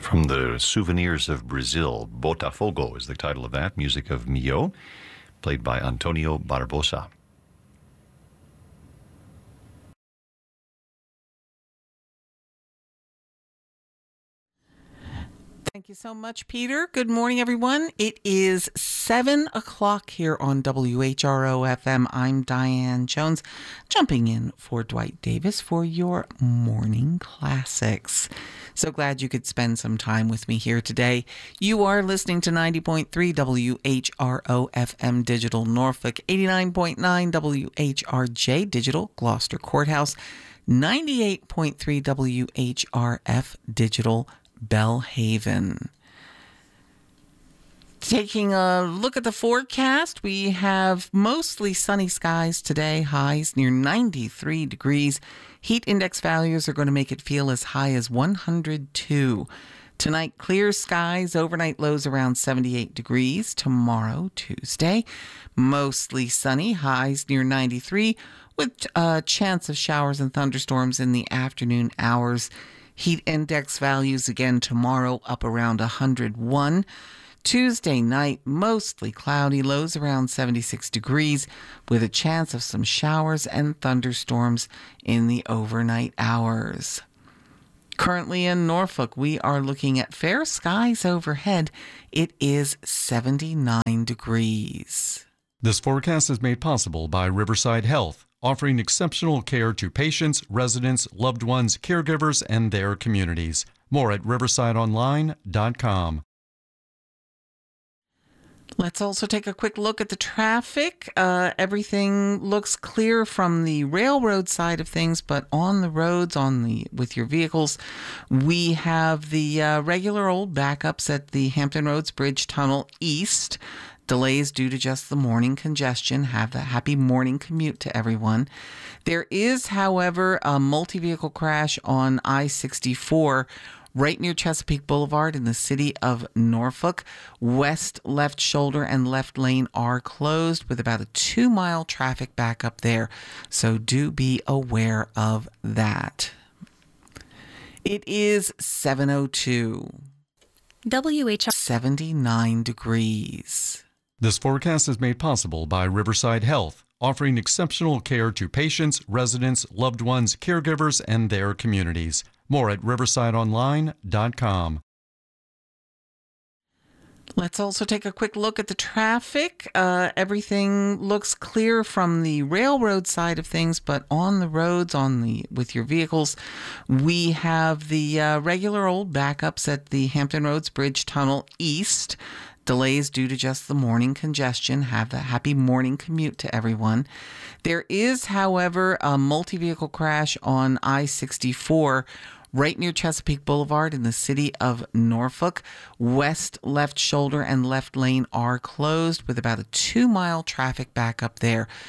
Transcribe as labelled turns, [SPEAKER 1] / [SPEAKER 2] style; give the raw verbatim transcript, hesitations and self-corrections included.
[SPEAKER 1] From the Souvenirs of Brazil, Botafogo is the title of that, music of Mio, played by Antonio Barbosa.
[SPEAKER 2] Thank you so much, Peter. Good morning, everyone. It is seven o'clock here on W H R O F M. I'm Diane Jones, jumping in for Dwight Davis for your morning classics. So glad you could spend some time with me here today. You are listening to ninety point three W H R O F M Digital Norfolk, eighty-nine point nine W H R J Digital Gloucester Courthouse, ninety-eight point three W H R F Digital Belhaven. Taking a look at the forecast, we have mostly sunny skies today, highs near ninety-three degrees. Heat index values are going to make it feel as high as one hundred two. Tonight, clear skies, overnight lows around seventy-eight degrees. Tomorrow, Tuesday, mostly sunny, highs near ninety-three, with a chance of showers and thunderstorms in the afternoon hours. Heat index values again tomorrow up around one hundred one. Tuesday night, mostly cloudy, lows around seventy-six degrees, with a chance of some showers and thunderstorms in the overnight hours. Currently in Norfolk, we are looking at fair skies overhead. It is seventy-nine degrees.
[SPEAKER 3] This forecast is made possible by Riverside Health, offering exceptional care to patients, residents, loved ones, caregivers, and their communities. More at riverside online dot com.
[SPEAKER 2] Let's also take a quick look at the traffic. Uh, everything looks clear from the railroad side of things, but on the roads, on the with your vehicles, we have the uh, regular old backups at the Hampton Roads Bridge Tunnel East. Delays due to just the morning congestion. Have a happy morning commute to everyone. There is, however, a multi-vehicle crash on I sixty-four right near Chesapeake Boulevard in the city of Norfolk. West left shoulder and left lane are closed with about a two-mile traffic backup there. So do be aware of that. It is seven oh two.
[SPEAKER 4] W H R
[SPEAKER 2] seventy-nine degrees.
[SPEAKER 3] This forecast is made possible by Riverside Health, offering exceptional care to patients, residents, loved ones, caregivers, and their communities. More at riverside online dot com.
[SPEAKER 2] Let's also take a quick look at the traffic. Uh, everything looks clear from the railroad side of things, but on the roads, on the with your vehicles, we have the uh, regular old backups at the Hampton Roads Bridge Tunnel East. Delays due to just the morning congestion. Have a happy morning commute to everyone. There is, however, a multi-vehicle crash on I sixty-four right near Chesapeake Boulevard in the city of Norfolk. West left shoulder and left lane are closed with about a two-mile traffic backup there.